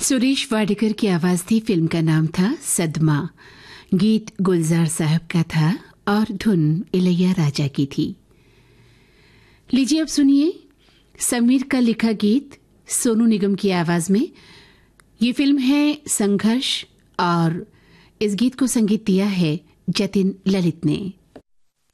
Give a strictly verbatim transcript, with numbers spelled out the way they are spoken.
सुरेश वाडेकर की आवाज थी। फिल्म का नाम था सदमा। गीत गुलजार साहब का था और धुन इलैया राजा की थी। लीजिए अब सुनिए समीर का लिखा गीत सोनू निगम की आवाज में। ये फिल्म है संघर्ष और इस गीत को संगीत दिया है जतिन ललित ने।